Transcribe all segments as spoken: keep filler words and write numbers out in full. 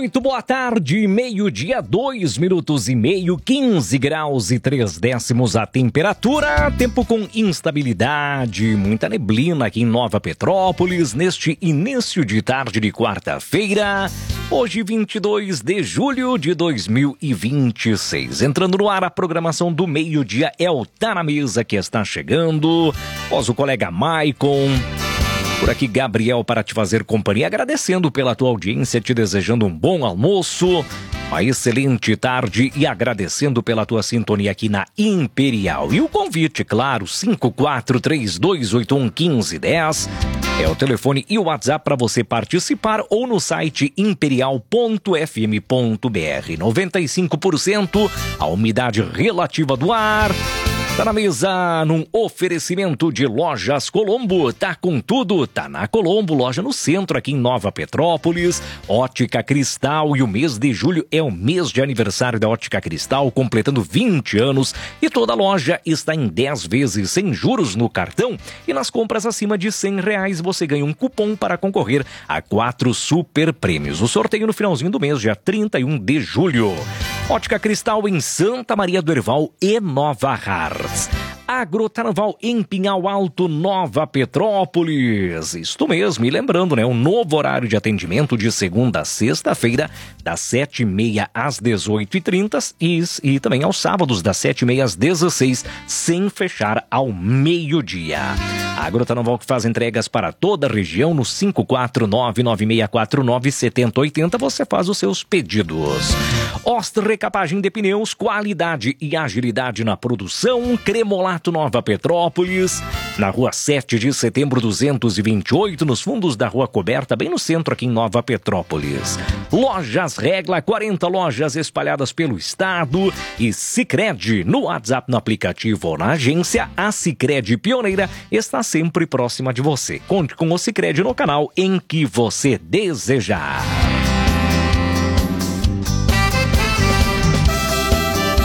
Muito boa tarde, meio-dia, dois minutos e meio, quinze graus e três décimos a temperatura, tempo com instabilidade, muita neblina aqui em Nova Petrópolis, neste início de tarde de quarta-feira, hoje vinte e dois de julho de dois mil e vinte e seis. Entrando no ar a programação do meio-dia é o Tá Na Mesa que está chegando, após o colega Maicon. Por aqui, Gabriel, para te fazer companhia, agradecendo pela tua audiência, te desejando um bom almoço, uma excelente tarde e agradecendo pela tua sintonia aqui na Imperial. E o convite, claro, cinco quatro três dois oito um um cinco um zero é o telefone e o WhatsApp para você participar ou no site imperial ponto f m ponto b r. noventa e cinco por cento a umidade relativa do ar. Tá na mesa num oferecimento de Lojas Colombo, tá com tudo, tá na Colombo, loja no centro aqui em Nova Petrópolis, Ótica Cristal, e o mês de julho é o mês de aniversário da Ótica Cristal, completando vinte anos, e toda a loja está em dez vezes sem juros no cartão, e nas compras acima de cem reais você ganha um cupom para concorrer a quatro super prêmios. O sorteio no finalzinho do mês, dia trinta e um de julho. Ótica Cristal em Santa Maria do Herval e Nova Hartz. Agrocarnaval em Pinhal Alto, Nova Petrópolis. Isto mesmo, e lembrando, né, um novo horário de atendimento de segunda a sexta-feira, das sete e meia às dezoito e trinta e, e também aos sábados, das sete e meia às dezesseis, sem fechar ao meio-dia. Agrocarnaval que faz entregas para toda a região no cinco quatro nove nove seis quatro nove sete zero oito zero, você faz os seus pedidos. Ost Recapagem de Pneus, qualidade e agilidade na produção, Cremolato Nova Petrópolis, na rua sete de setembro duzentos e vinte e oito, nos fundos da Rua Coberta, bem no centro aqui em Nova Petrópolis. Lojas Regla, quarenta lojas espalhadas pelo estado, e Sicredi, no WhatsApp, no aplicativo ou na agência, a Sicredi pioneira está sempre próxima de você. Conte com o Sicredi no canal em que você desejar.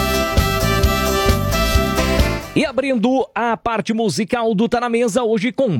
E abrindo a parte musical do Tá Na Mesa hoje com